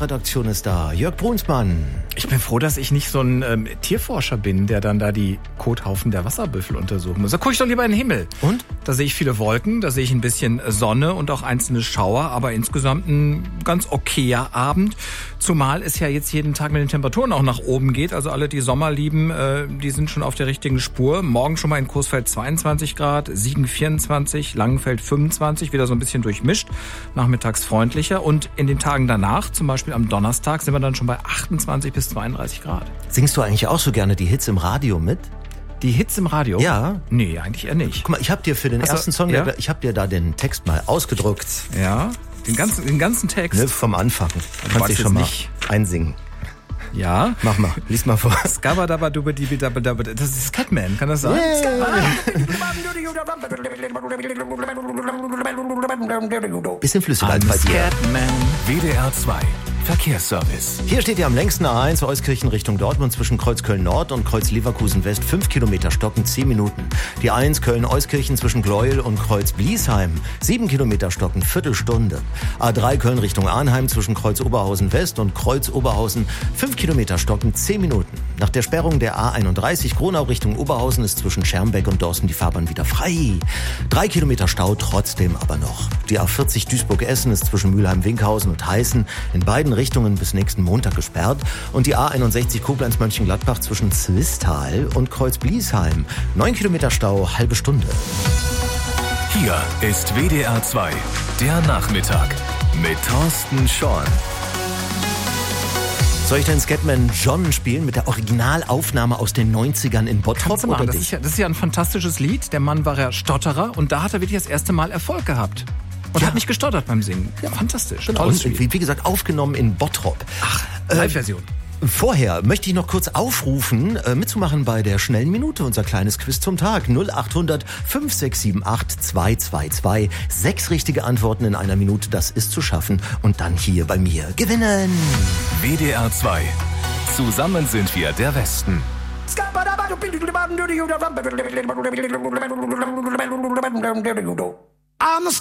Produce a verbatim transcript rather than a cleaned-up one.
Redaktion ist da. Jörg Brunsmann. Ich bin froh, dass ich nicht so ein ähm, Tierforscher bin, der dann da die Kothaufen der Wasserbüffel untersuchen muss. Da gucke ich doch lieber in den Himmel. Und? Da sehe ich viele Wolken, da sehe ich ein bisschen Sonne und auch einzelne Schauer, aber insgesamt ein ganz okayer Abend. Zumal es ja jetzt jeden Tag mit den Temperaturen auch nach oben geht. Also alle, die Sommer lieben, äh, die sind schon auf der richtigen Spur. Morgen schon mal in Coesfeld zweiundzwanzig Grad, Siegen vierundzwanzig, Langenfeld fünfundzwanzig, wieder so ein bisschen durchmischt, nachmittags freundlicher. Und in den Tagen danach, zum Beispiel am Donnerstag, sind wir dann schon bei achtundzwanzig bis zweiunddreißig Grad. Singst du eigentlich auch so gerne die Hits im Radio mit? Die Hits im Radio? Ja. Nee, eigentlich eher nicht. Guck mal, ich habe dir für den Also, ersten Song, ja? ich habe dir da den Text mal ausgedruckt. Ja, den ganzen, den ganzen Text. Ne, vom Anfang. Du kannst magst dich es schon mal nicht. einsingen. Ja. Mach mal, lies mal vor. Skabadabadubadibidabidabi. Das ist Catman, kann das sein? Bisschen Flüssigkeit bei dir. Catman. W D R zwei Verkehrsservice. Hier steht ihr am längsten A eins Euskirchen Richtung Dortmund zwischen Kreuz Köln-Nord und Kreuz Leverkusen-West. fünf Kilometer Stocken, zehn Minuten. Die A eins Köln-Euskirchen zwischen Gleuel und Kreuz Bliesheim. sieben Kilometer Stocken, Viertelstunde. A drei Köln Richtung Arnheim zwischen Kreuz Oberhausen-West und Kreuz Oberhausen. fünf Kilometer Stocken, zehn Minuten. Nach der Sperrung der A einunddreißig Gronau Richtung Oberhausen ist zwischen Schermbeck und Dorsten die Fahrbahn wieder frei. drei Kilometer Stau trotzdem aber noch. Die A vierzig Duisburg-Essen ist zwischen Mülheim-Winkhausen und Heißen in beiden Richtungen bis nächsten Montag gesperrt. Und die A einundsechzig Koblenz-Mönchengladbach zwischen Zwistal und Kreuz Bliesheim. neun Kilometer Stau, halbe Stunde. Hier ist W D R zwei, der Nachmittag mit Thorsten Schorn. Soll ich den Scatman John spielen mit der Originalaufnahme aus den neunzigern in Bottrop? Kannst du machen. Oder Das dich? ist, ja, das ist ja ein fantastisches Lied. Der Mann war ja Stotterer und da hat er wirklich das erste Mal Erfolg gehabt. Und Ja. hat nicht gestottert beim Singen. Ja, fantastisch. Genau. Tolles Und Lied. wie, wie gesagt, aufgenommen in Bottrop. Ach, Live-Version. Vorher möchte ich noch kurz aufrufen, äh, mitzumachen bei der schnellen Minute, unser kleines Quiz zum Tag. null acht hundert fünf sechs sieben acht zwei zwei zwei. Sechs richtige Antworten in einer Minute, das ist zu schaffen. Und dann hier bei mir gewinnen. W D R zwei. Zusammen sind wir der Westen. I'm the